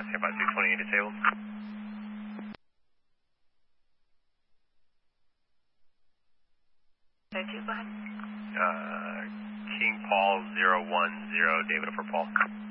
Stand by 228 disabled. Go ahead. King Paul 010, David for Paul.